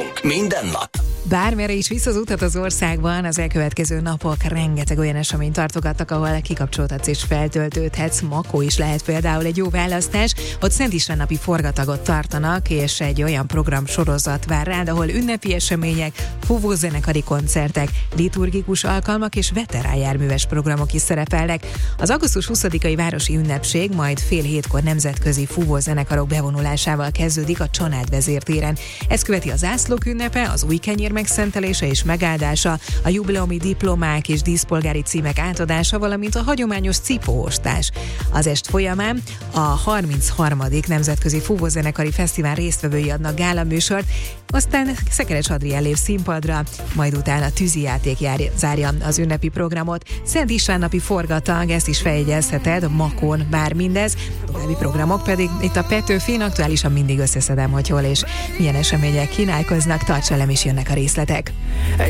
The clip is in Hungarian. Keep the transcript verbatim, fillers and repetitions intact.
Hírstart. Minden nap. Bármerre is visz az utat az országban, az elkövetkező napok rengeteg olyan eseményt tartogattak, ahol kikapcsoltatsz és feltöltődhetsz. Makó is lehet például egy jó választás. Ott Szent István napi forgatagot tartanak, és egy olyan programsorozat vár rád, ahol ünnepi események, fúvózenekari koncertek, liturgikus alkalmak és veteránjárműves programok is szerepelnek. Az augusztus huszadikai városi ünnepség majd fél hétkor nemzetközi fúvózenekarok bevonulásával kezdődik a Csanád vezértéren. Ez követi a zászlók ünnepe, az új kenyér megszentelése és megáldása, a jubileumi diplomák és díszpolgári címek átadása, valamint a hagyományos cipóostás. Az est folyamán a harmincharmadik Nemzetközi Fúvózenekari Fesztivál résztvevői adnak gálaműsort, aztán Szekeres Adrián lép színpadra, majd utána tűzijáték jár, zárja az ünnepi programot. Szent István napi forgatag, ezt is feljegyezheted Makón, bár mindez. További programok pedig itt a Petőfin, aktuálisan mindig összeszedem, hogy hol és milyen események kínálkoznak, tarts velem, és jönnek a részletek.